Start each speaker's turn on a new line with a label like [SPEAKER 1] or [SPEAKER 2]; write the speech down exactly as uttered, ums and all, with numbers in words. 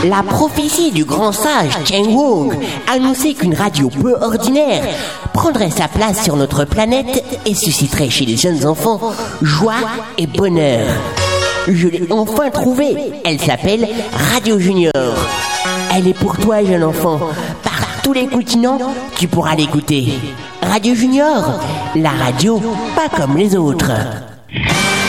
[SPEAKER 1] La prophétie du grand sage Cheng Wong annonçait qu'une radio peu ordinaire prendrait sa place sur notre planète et susciterait chez les jeunes enfants joie et bonheur. Je l'ai enfin trouvée. Elle s'appelle Radio Junior. Elle est pour toi, jeune enfant. Par tous les continents, tu pourras l'écouter. Radio Junior, la radio pas comme les autres.